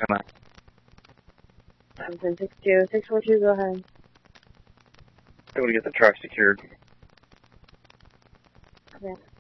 gonna. 1062, 642, go ahead. Able to get the truck secured. Okay.